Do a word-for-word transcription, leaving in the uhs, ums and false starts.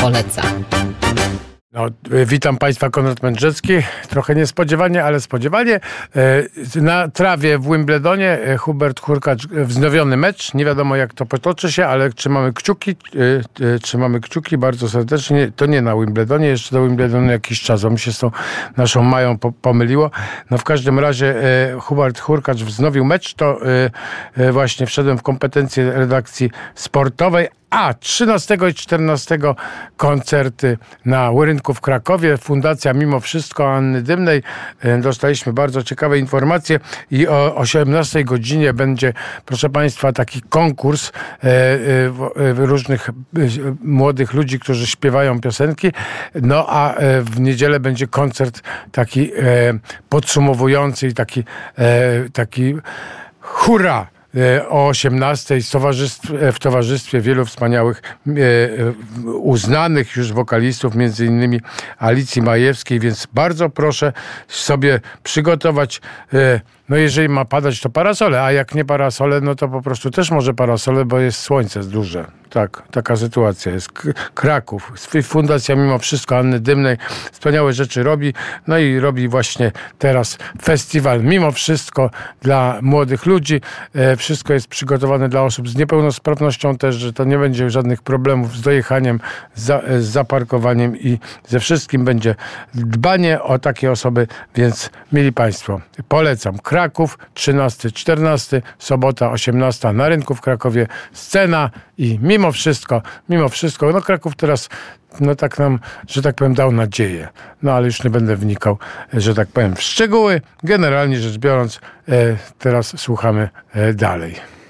poleca. No, witam Państwa, Konrad Mędrzecki. Trochę niespodziewanie, ale spodziewanie. Na trawie w Wimbledonie Hubert Hurkacz, wznowiony mecz. Nie wiadomo, jak to potoczy się, ale trzymamy kciuki. Trzymamy kciuki bardzo serdecznie. To nie na Wimbledonie, jeszcze do Wimbledonu jakiś czas. Mi się z tą naszą Mają pomyliło. No w każdym razie Hubert Hurkacz wznowił mecz. To właśnie wszedłem w kompetencje redakcji sportowej. A trzynastego i czternastego koncerty na Łyrynku w Krakowie. Fundacja Mimo Wszystko Anny Dymnej. Dostaliśmy bardzo ciekawe informacje i o osiemnastej godzinie będzie, proszę Państwa, taki konkurs e, e, różnych e, młodych ludzi, którzy śpiewają piosenki. No a e, w niedzielę będzie koncert taki e, podsumowujący i taki, e, taki hurra! O osiemnastej w towarzystwie wielu wspaniałych, uznanych już wokalistów, między innymi Alicji Majewskiej, więc bardzo proszę sobie przygotować, no jeżeli ma padać, to parasole, a jak nie parasole, no to po prostu też może parasole, bo jest słońce duże. Tak, taka sytuacja jest. Kraków, Fundacja Mimo Wszystko Anny Dymnej wspaniałe rzeczy robi, no i robi właśnie teraz festiwal Mimo Wszystko dla młodych ludzi. Wszystko jest przygotowane dla osób z niepełnosprawnością też, że to nie będzie żadnych problemów z dojechaniem, z, z zaparkowaniem i ze wszystkim będzie dbanie o takie osoby, więc mili Państwo, polecam. Kraków, trzynasty czternasty, sobota osiemnasta na Rynku w Krakowie, scena i mimo wszystko, mimo wszystko, no Kraków teraz, no tak nam, że tak powiem, dał nadzieję. No ale już nie będę wnikał, że tak powiem, w szczegóły. Generalnie rzecz biorąc, e, teraz słuchamy e, dalej.